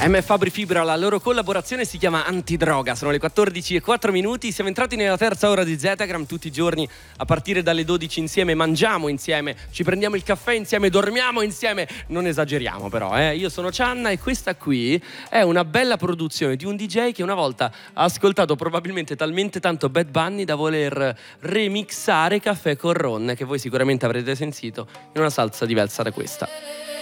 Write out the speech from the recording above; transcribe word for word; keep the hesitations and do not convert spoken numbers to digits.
M. Fabri Fibra, la loro collaborazione si chiama Antidroga. Sono le quattordici e quattro minuti. Siamo entrati nella terza ora di Zetagram. Tutti i giorni a partire dalle dodici insieme, mangiamo insieme, ci prendiamo il caffè insieme, dormiamo insieme. Non esageriamo però, eh. Io sono Cianna e questa qui è una bella produzione di un D J che una volta ha ascoltato probabilmente talmente tanto Bad Bunny da voler remixare Caffè con Ron, che voi sicuramente avrete sentito in una salsa diversa da questa.